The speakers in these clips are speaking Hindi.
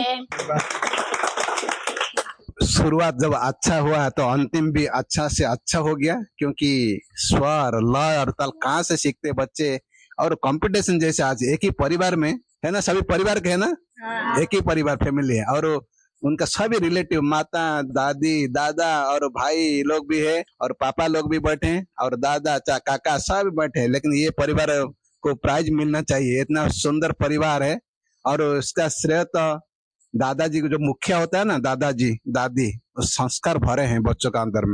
शुरुआत जब अच्छा हुआ तो अंतिम भी अच्छा से अच्छा हो गया, क्योंकि स्वर लय और ताल कहाँ से सीखते बच्चे। और कंपटीशन जैसे आज एक ही परिवार में है ना, सभी परिवार के है ना, एक ही परिवार फैमिली है, और उनका सभी रिलेटिव माता दादी दादा और भाई लोग भी है, और पापा लोग भी बैठे हैं, और दादा काका सब बैठे हैं। लेकिन ये परिवार को प्राइज मिलना चाहिए, इतना सुंदर परिवार है। और इसका श्रेय तो दादाजी को, जो मुखिया होता है ना, दादाजी दादी, संस्कार भरे हैं बच्चों का अंदर में।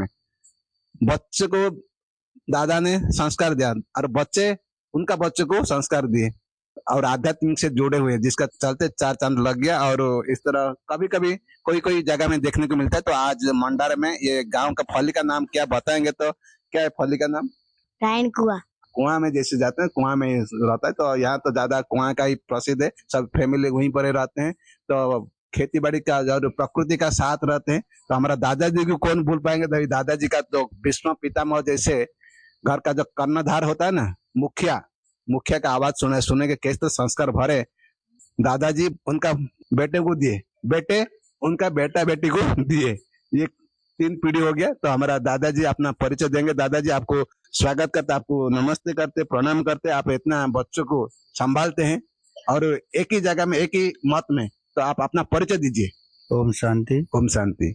बच्चे को दादा ने संस्कार दिया और बच्चे उनका बच्चे को संस्कार दिए, और आध्यात्मिक से जुड़े हुए, जिसका चलते चार चांद लग गया। और इस तरह कभी कभी कोई कोई जगह में देखने को मिलता है। तो आज मंडार में ये गांव का फली का नाम क्या बताएंगे? तो क्या है फली का नाम? रायन कुआं। कुआं में जैसे जाते हैं, कुआं में रहता है, तो यहाँ तो ज्यादा कुआं का ही प्रसिद्ध है, सब फैमिली वहीं पर रहते हैं। तो खेती बाड़ी का और प्रकृति का साथ रहते हैं। तो हमारा दादाजी को कौन भूल पाएंगे? तो दादाजी का तो विष्णु पितामह जैसे घर का जो कर्णधार होता है ना, मुखिया, मुखिया का आवाज सुने के कैसे तो संस्कार भरे। दादाजी उनका बेटे को दिए, बेटे उनका बेटा बेटी को दिए, ये 3 पीढ़ी हो गया। तो हमारा दादाजी अपना परिचय देंगे। दादाजी आपको स्वागत करते, आपको नमस्ते करते, प्रणाम करते। आप इतना बच्चों को संभालते हैं और एक ही जगह में, एक ही मत में, तो आप अपना परिचय दीजिए। ओम शांति। ओम शांति।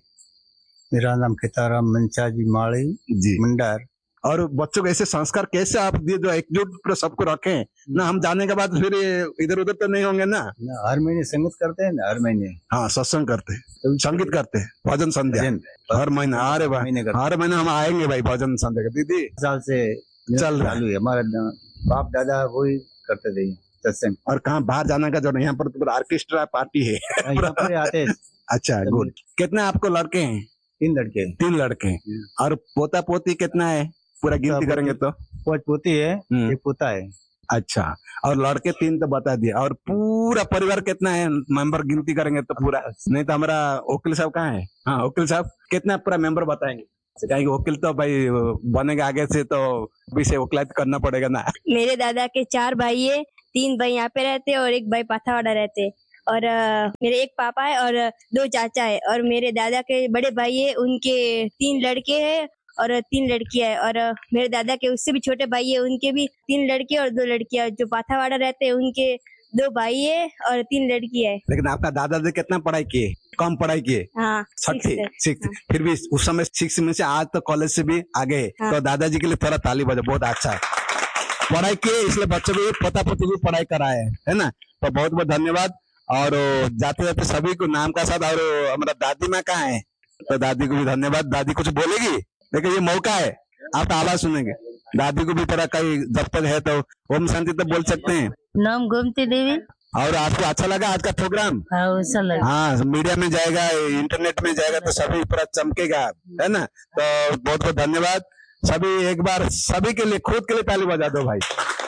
मेरा नाम खेताराम मंचाजी माली जी मंडार। और बच्चों को ऐसे संस्कार कैसे आप दिए जो एकजुट पर सबको रखें ना? हम जाने के बाद फिर इधर उधर तो नहीं होंगे ना? हर महीने संगीत करते हैं ना, हर महीने। हाँ, सत्संग करते हैं, संगीत करते हैं, भजन संध्या हर महीने। अरे भाई, हर महीने हम आएंगे भाई भजन संध्या का। दीदी साल से चल रहा है, हमारे बाप दादा वही करते थे सत्संग। और कहाँ बाहर जाने का जो, यहाँ पर तो ऑर्केस्ट्रा पार्टी है, यहाँ पर आते। अच्छा, गुड। कितने आपको लड़के हैं? 3 लड़के। 3 लड़के हैं। और पोता पोती कितना है? पूरा गिनती करेंगे तो? 5 पोती है, एक पोता है। अच्छा, और लड़के 3 तो बता दिए। और पूरा परिवार कितना है मेंबर गिनती करेंगे तो? पूरा नहीं तो हमारा वकील साहब कहाँ है? हाँ, वकील साहब कितना पूरा मेंबर बताएंगे? कहीं वकील तो भाई बनेगा आगे से, तो विषय वकालत करना पड़ेगा ना। मेरे दादा के 4 भाई है, 3 भाई यहाँ पे रहते और एक भाई पाथावाड़ा रहते। और मेरे एक पापा है और 2 चाचा है। और मेरे दादा के बड़े भाई है, उनके 3 लड़के हैं और 3 लड़कियां है। और मेरे दादा के उससे भी छोटे भाई है, उनके भी 3 लड़के और 2 लड़कियां। जो पाथावाड़ा रहते हैं उनके 2 भाई है और 3 लड़की है। लेकिन आपका दादाजी कितना पढ़ाई किए? कम पढ़ाई किए? हाँ, 6th। फिर भी उस समय 6 में से आज तो कॉलेज से भी आगे। तो दादाजी के लिए थोड़ा ताली बजाओ, बहुत अच्छा है। पढ़ाई किए, इसलिए बच्चों को पोता पोती भी पढ़ाई कराए, है ना? तो बहुत बहुत धन्यवाद। और जाते जाते सभी को नाम का साथ। और हमारा दादी माँ कहाँ है? तो दादी को भी धन्यवाद। दादी कुछ बोलेगी, लेकिन ये मौका है, आप आवाज सुनेंगे। दादी को भी थोड़ा कहीं जब तक है तो ओम शांति तो बोल सकते हैं। नाम गोमती देवी। और आपको अच्छा लगा आज का प्रोग्राम? हाँ, मीडिया में जाएगा, इंटरनेट में जाएगा, तो सभी पूरा चमकेगा, है ना? तो बहुत बहुत धन्यवाद। सभी एक बार सभी के लिए, खुद के लिए ताली बजा दो भाई।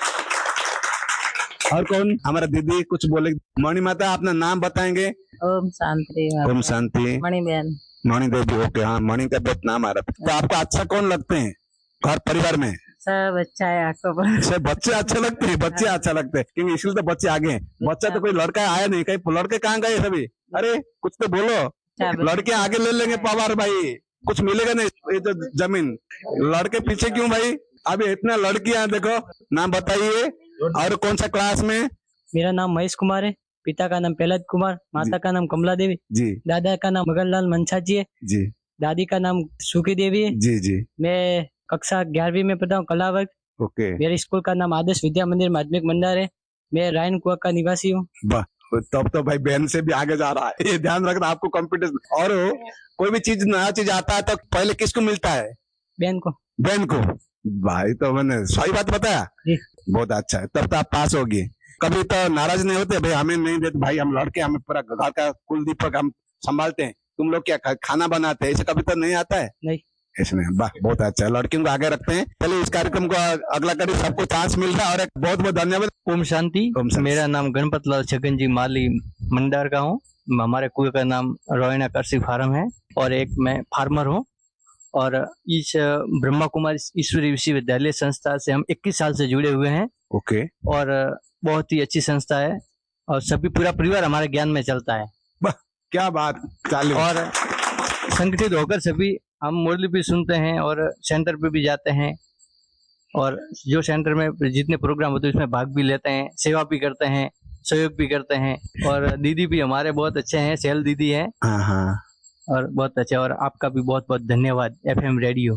और कौन? हमारा दीदी कुछ बोले? मणि माता अपना नाम बताएंगे? ओम शांति। ओम शांति। मणि बहन। मणि देवी, ओके। हाँ, मणि का बहुत नाम आ रहा था। तो आपको अच्छा कौन लगते हैं घर परिवार में? सब अच्छा है आपको? सब बच्चे अच्छे लगते हैं, बच्चे अच्छा लगते हैं, क्योंकि इसलिए तो बच्चे आगे हैं। बच्चा तो कोई लड़का आया नहीं, कहीं लड़के कहाँ गए सभी? अरे कुछ तो बोलो, लड़के आगे ले लेंगे पवार भाई, कुछ मिलेगा नहीं ये तो जमीन। लड़के पीछे क्यों भाई? अभी इतना लड़कियां, देखो नाम बताइए। और कौन सा क्लास में? मेरा नाम महेश कुमार है, पिता का नाम प्रहलाद कुमार, माता का नाम कमला देवी जी, दादा का नाम मगनलाल मंछाजी है जी, दादी का नाम सुखी देवी है जी जी। मैं कक्षा 11वीं में पढ़ता हूँ, कला वर्ग। ओके। मेरे स्कूल का नाम आदर्श विद्या मंदिर माध्यमिक मंडार है। मैं रायन कुआ का निवासी हूँ। तब तो भाई बहन से भी आगे जा रहा है, ये ध्यान रखना आपको कॉम्पिटिशन। और कोई भी चीज नया चीज आता है तो पहले किसको मिलता है? बहन को। बहन को। भाई तो मैंने सही बात बताया, बहुत अच्छा है। तब तो आप पास होगी। कभी तो नाराज नहीं होते भाई हमें नहीं देते? भाई हम लड़के, हमें पूरा घर का कुल दीपक हम संभालते हैं, तुम लोग क्या खाना बनाते हैं, ऐसे कभी तो नहीं आता है? नहीं। इसमें वाह, बहुत अच्छा है। लड़कियों को आगे रखते हैं। चलिए इस कार्यक्रम को अगला कड़ी सबको चांस मिल रहा है। और एक बहुत बहुत धन्यवाद। ओम शांति। मेरा नाम गणपत लाल छगन जी माली मंडार का हूँ। हमारे कुल का नाम रोहिणा कृषि फार्म है और एक मैं फार्मर हूँ। और इस ब्रह्मा कुमारी ईश्वरी विश्वविद्यालय संस्था से हम 21 साल से जुड़े हुए हैं। ओके। और बहुत ही अच्छी संस्था है और सभी पूरा परिवार हमारे ज्ञान में चलता है। क्या बात, चालू। और संगठित होकर सभी हम मुरली भी सुनते हैं और सेंटर पे भी जाते हैं, और जो सेंटर में जितने प्रोग्राम होते हैं उसमें भाग भी लेते हैं, सेवा भी करते हैं, सहयोग भी करते हैं। और दीदी भी हमारे बहुत अच्छे हैं, सेल दीदी है हाँ। और बहुत अच्छे। और आपका भी बहुत बहुत धन्यवाद FM रेडियो।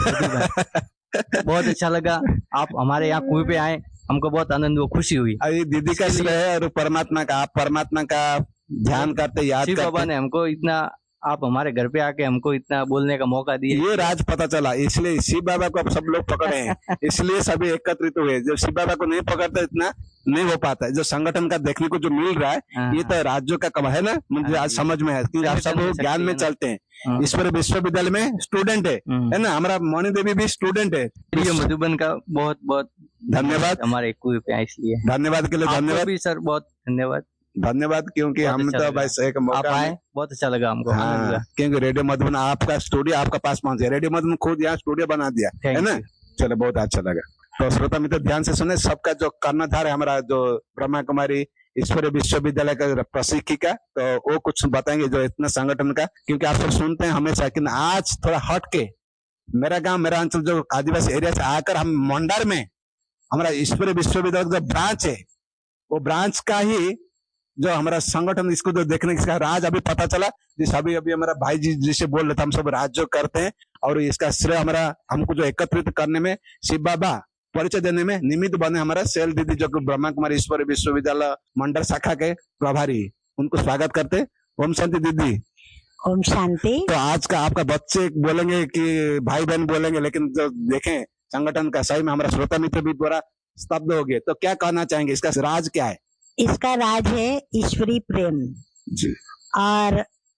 बहुत अच्छा लगा आप हमारे यहाँ कुएं पे आए, हमको बहुत आनंद हुआ, खुशी हुई। अरे दीदी का श्रेय है और परमात्मा का, आप परमात्मा का ध्यान करते, याद शिव करते। बाबा ने हमको इतना, आप हमारे घर पे आके हमको इतना बोलने का मौका दिया। ये राज पता चला, इसलिए शिव बाबा को अब सब लोग पकड़े हैं, इसलिए सभी एकत्रित हुए। जब शिव बाबा को नहीं पकड़ते इतना नहीं हो पाता है। जो संगठन का देखने को जो मिल रहा है, ये तो राज्यों का कम है ना, मुझे आज समझ में है कि आप सब ज्ञान में चलते हैं। ईश्वरीय विश्वविद्यालय में स्टूडेंट है ना, हमारा मणि देवी भी स्टूडेंट है। मधुबन का बहुत बहुत धन्यवाद, हमारे कुएं पे इसलिए धन्यवाद के लिए धन्यवाद भी सर, बहुत धन्यवाद, क्योंकि हम तो बस एक मौका आए, बहुत अच्छा लगा हमको। हाँ, क्योंकि रेडियो मधुबन आपका स्टूडियो आपका पास पहुंच गया, रेडियो मधुबन खुद यहाँ स्टूडियो बना दिया है ना। चलो बहुत अच्छा लगा। तो श्रोता मित्र ध्यान से सुने, सबका जो कर्णधार है हमारा जो ब्रह्मा कुमारी ईश्वरीय विश्वविद्यालय का प्रशिक्षिका, तो वो कुछ बताएंगे जो इतना संगठन का, क्योंकि आप सब सुनते हैं हमेशा, लेकिन आज थोड़ा हट के मेरा गांव मेरा अंचल जो आदिवासी एरिया से आकर हम मंडार में हमारा ईश्वरीय विश्वविद्यालय का जो ब्रांच है, वो ब्रांच का ही जो हमारा संगठन, इसको जो देखने का राज अभी पता चला। जिस अभी हमारा भाई जी जिसे बोल रहे थे, हम सब राज जो करते हैं, और इसका श्रेय हमारा हमको जो एकत्रित करने में शिव बाबा परिचय देने में निमित्त बने हमारा सेल दीदी, जो ब्रह्मा कुमारी ईश्वरीय विश्वविद्यालय मंडल शाखा के प्रभारी, उनको स्वागत करते। ओम शांति दीदी। ओम शांति। तो आज का आपका बच्चे बोलेंगे कि भाई बहन बोलेंगे, लेकिन जो देखें संगठन का, सही में हमारा श्रोता मित्र भी पूरा स्तब्ध हो गए। तो क्या कहना चाहेंगे, इसका राज क्या है? इसका राज है ईश्वरीय प्रेम जी। और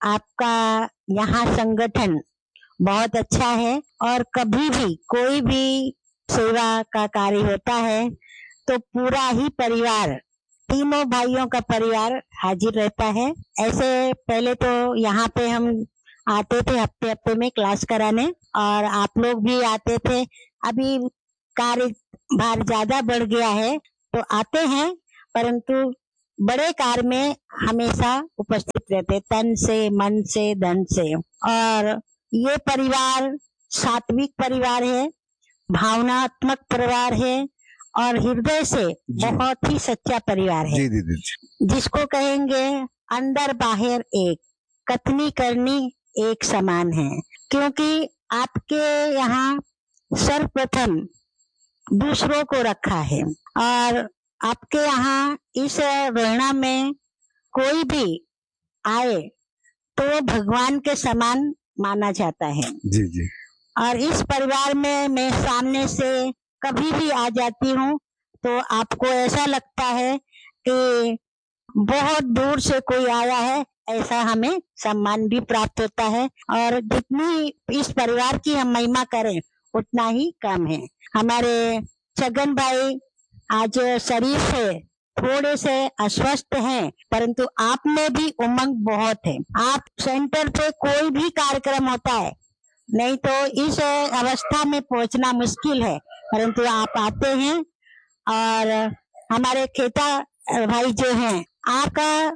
आपका यहाँ संगठन बहुत अच्छा है, और कभी भी कोई भी सेवा का कार्य होता है तो पूरा ही परिवार, तीनों भाइयों का परिवार हाजिर रहता है। ऐसे पहले तो यहाँ पे हम आते थे हफ्ते हफ्ते में क्लास कराने, और आप लोग भी आते थे। अभी कार्य भार ज्यादा बढ़ गया है तो आते हैं, परंतु बड़े कार्य में हमेशा उपस्थित रहते, तन से, मन से, धन से। और ये परिवार सात्विक परिवार है, भावनात्मक परिवार है, और हृदय से बहुत ही सच्चा परिवार है। जी। जिसको कहेंगे अंदर बाहर एक, कथनी करनी एक समान है। क्योंकि आपके यहाँ सर्वप्रथम दूसरों को रखा है, और आपके यहाँ इस रोहना में कोई भी आए तो भगवान के समान माना जाता है। जी। और इस परिवार में मैं सामने से कभी भी आ जाती हूँ तो आपको ऐसा लगता है कि बहुत दूर से कोई आया है, ऐसा हमें सम्मान भी प्राप्त होता है। और जितनी इस परिवार की हम महिमा करें उतना ही कम है। हमारे छगन भाई आज शरीर से थोड़े से अस्वस्थ हैं, परंतु आप में भी उमंग बहुत है। आप सेंटर पे कोई भी कार्यक्रम होता है, नहीं तो इस अवस्था में पहुंचना मुश्किल है, परंतु आप आते हैं। और हमारे खेता भाई जो हैं, आपका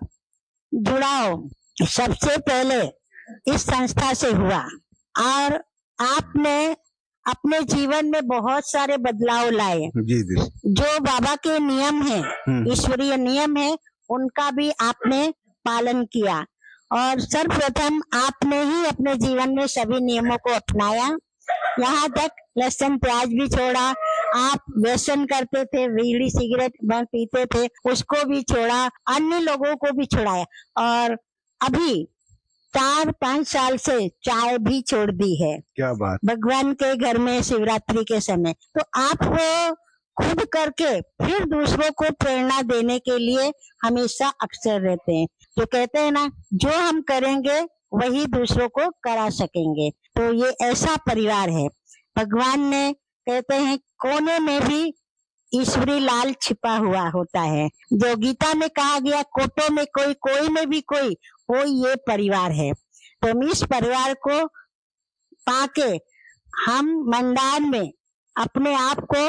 जुड़ाव सबसे पहले इस संस्था से हुआ, और आपने अपने जीवन में बहुत सारे बदलाव लाए। जी। जो बाबा के नियम है, ईश्वरीय नियम है, उनका भी आपने पालन किया। और सर्वप्रथम आपने ही अपने जीवन में सभी नियमों को अपनाया, यहाँ तक लहसुन प्याज भी छोड़ा। आप व्यसन करते थे, बीड़ी सिगरेट पीते थे, उसको भी छोड़ा, अन्य लोगों को भी छुड़ाया। और अभी 4-5 साल से चाय भी छोड़ दी है। क्या बात। भगवान के घर में शिवरात्रि के समय। तो आप वो खुद करके फिर दूसरों को प्रेरणा देने के लिए हमेशा अक्सर रहते हैं। जो कहते हैं ना, जो हम करेंगे वही दूसरों को करा सकेंगे। तो ये ऐसा परिवार है। भगवान ने कहते हैं कोने में भी ईश्वरी लाल छिपा हुआ होता है। जो गीता में कहा गया, कोटों में कोई, कोई में भी कोई, वो ये परिवार है। तो हम इस परिवार को पाके हम मंडार में अपने आप को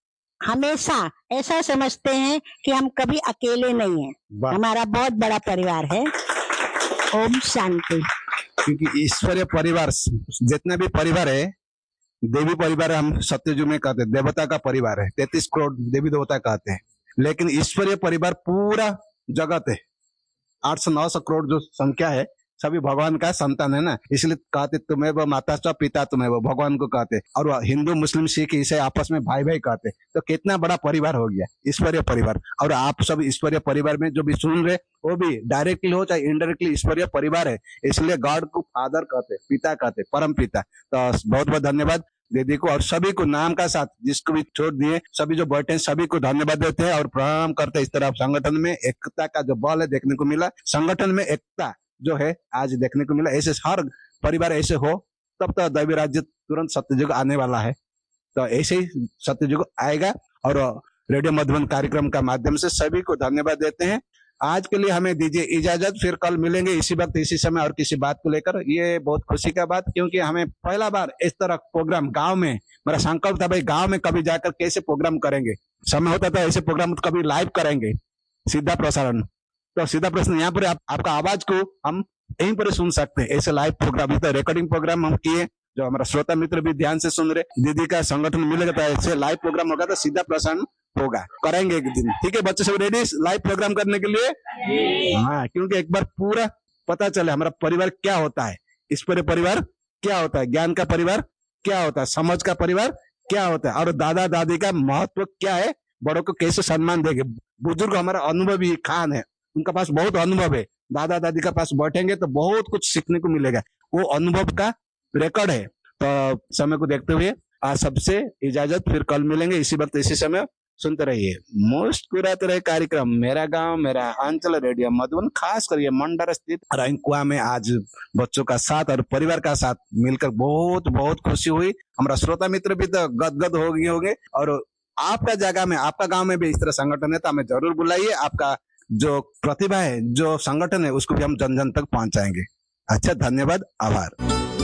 हमेशा ऐसा समझते हैं कि हम कभी अकेले नहीं हैं। हमारा बहुत बड़ा परिवार है। ओम शांति। क्योंकि ईश्वरीय परिवार जितने भी परिवार है, देवी परिवार हम सत्ययुग में कहते हैं, देवता का परिवार है, 33 करोड़ देवी देवता कहते हैं। लेकिन ईश्वरीय परिवार पूरा जगत है, 800-900 करोड़ जो संख्या है, सभी भगवान का संतान है ना, इसलिए कहते तुम्हें वो माता च पिता तुम्हें वो भगवान को कहते। और हिंदू मुस्लिम सिख ईसाई आपस में भाई भाई कहते। तो कितना बड़ा परिवार हो गया ईश्वरीय परिवार। और आप सब ईश्वरीय परिवार में जो भी सुन रहे वो भी डायरेक्टली हो चाहे इनडायरेक्टली ईश्वरीय परिवार है, इसलिए गॉड को फादर कहते, पिता कहते, परम पिता। तो बहुत बहुत धन्यवाद दीदी को और सभी को नाम का साथ जिसको भी छोड़ दिए, सभी जो बैठे सभी को धन्यवाद देते हैं और प्रणाम करते हैं। इस तरह संगठन में एकता का जो बल है देखने को मिला, संगठन में एकता जो है आज देखने को मिला। ऐसे हर परिवार ऐसे हो तब तो दैवी राज्य तुरंत सत्ययुग आने वाला है। तो ऐसे ही सत्ययुग आएगा। और रेडियो मधुबन कार्यक्रम का माध्यम से सभी को धन्यवाद देते हैं। आज के लिए हमें दीजिए इजाजत, फिर कल मिलेंगे इसी वक्त इसी समय और किसी बात को लेकर। ये बहुत खुशी का बात, क्योंकि हमें पहला बार इस तरह प्रोग्राम गांव में, मेरा संकल्प था भाई गांव में कभी जाकर कैसे प्रोग्राम करेंगे, समय होता था ऐसे प्रोग्राम कभी लाइव करेंगे सीधा प्रसारण। तो सीधा प्रश्न यहाँ पर आपका आवाज को हम यहीं पर सुन सकते हैं, ऐसे लाइव प्रोग्राम। तो रिकॉर्डिंग प्रोग्राम हम किए, जो हमारा श्रोता मित्र भी ध्यान से सुन रहे, दीदी का संगठन मिलेगा तो ऐसे लाइव प्रोग्राम होगा तो सीधा प्रसारण होगा, करेंगे एक दिन। ठीक है बच्चे सब रेडी लाइव प्रोग्राम करने के लिए? हाँ, क्योंकि एक बार पूरा पता चले हमारा परिवार क्या होता है, ईश्वरीय परिवार क्या होता है, ज्ञान का परिवार क्या होता है, समझ का परिवार क्या होता है, और दादा दादी का महत्व क्या है, बड़ों को कैसे सम्मान देंगे। बुजुर्ग हमारा अनुभवी खान है, उनका पास बहुत अनुभव है, दादा दादी का पास बैठेंगे तो बहुत कुछ सीखने को मिलेगा, वो अनुभव का रिकॉर्ड है। तो समय को देखते हुए आज सबसे इजाजत, फिर कल मिलेंगे इसी वक्त इसी समय। सुनते रहिए मुस्कुराते रहे कार्यक्रम मेरा गांव मेरा अंचल रेडियो मधुबन, खास करके मंडर स्थित राइनकुआ में। आज बच्चों का साथ और परिवार का साथ मिलकर बहुत बहुत खुशी हुई। हमारा श्रोता मित्र भी तो गदगद हो गए होंगे। और आपका जगह में, आपका गांव में भी इस तरह संगठन है तो हमें जरूर बुलाइए। आपका जो प्रतिभा है, जो संगठन है, उसको भी हम जन जन तक पहुंचाएंगे। अच्छा, धन्यवाद, आभार।